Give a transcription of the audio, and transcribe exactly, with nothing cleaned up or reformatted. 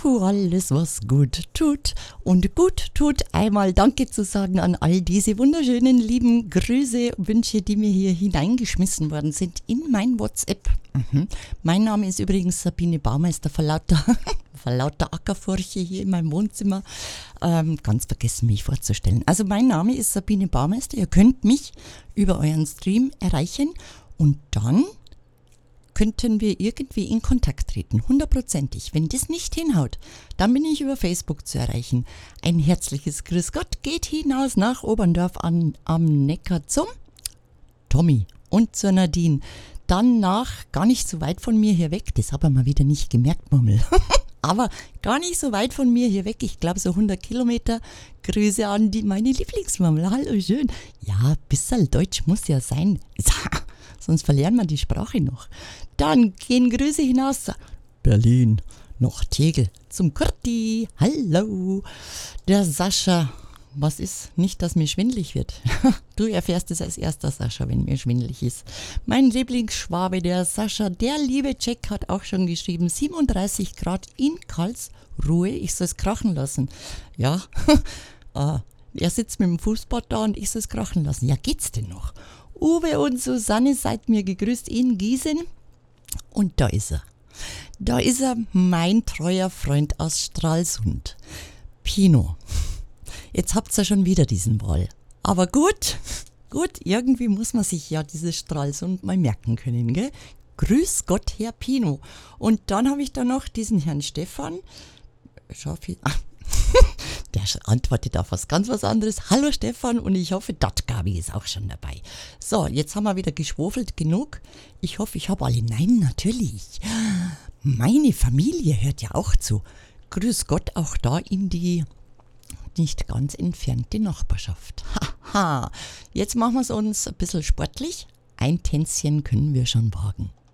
tu alles, was gut tut. Und gut tut einmal Danke zu sagen an all diese wunderschönen, lieben Grüße, Wünsche, die mir hier hineingeschmissen worden sind in mein WhatsApp. Mhm. Mein Name ist übrigens Sabine Baumeister, vor lauter, vor lauter Ackerfurche hier in meinem Wohnzimmer. Ähm, ganz vergessen, mich vorzustellen. Also mein Name ist Sabine Baumeister. Ihr könnt mich über euren Stream erreichen und dann könnten wir irgendwie in Kontakt treten, hundertprozentig. Wenn das nicht hinhaut, dann bin ich über Facebook zu erreichen. Ein herzliches Grüß Gott geht hinaus nach Oberndorf an, am Neckar zum Tommy und zur Nadine. Dann nach, gar nicht so weit von mir hier weg, das habe ich mal wieder nicht gemerkt, Mummel, aber gar nicht so weit von mir hier weg, ich glaube so hundert Kilometer, Grüße an die, meine Lieblingsmummel, hallo schön. Ja, ein bisschen Deutsch muss ja sein, sonst verlieren wir die Sprache noch. Dann gehen Grüße hinaus, Berlin, nach Tegel, zum Kurti, hallo, der Sascha. Was ist? Nicht, dass mir schwindelig wird. Du erfährst es als erster, Sascha, wenn mir schwindelig ist. Mein Lieblingsschwabe, der Sascha, der liebe Jack, hat auch schon geschrieben, siebenunddreißig Grad in Karlsruhe, ich soll es krachen lassen. Ja, äh, er sitzt mit dem Fußbad da und ich soll es krachen lassen. Ja, geht's denn noch? Uwe und Susanne, seid mir gegrüßt in Gießen. Und da ist er. Da ist er, mein treuer Freund aus Stralsund. Pino. Jetzt habt ihr schon wieder diesen Wall. Aber gut, gut, irgendwie muss man sich ja dieses Stralsund mal merken können, gell? Grüß Gott, Herr Pino. Und dann habe ich da noch diesen Herrn Stefan. Schau viel. Ah. Der antwortet auf was ganz was anderes. Hallo Stefan, und ich hoffe, dat Gabi ist auch schon dabei. So, jetzt haben wir wieder geschwofelt genug. Ich hoffe, ich habe alle. Nein, natürlich. Meine Familie hört ja auch zu. Grüß Gott auch da in die nicht ganz entfernte Nachbarschaft. Haha. Jetzt machen wir es uns ein bisschen sportlich. Ein Tänzchen können wir schon wagen.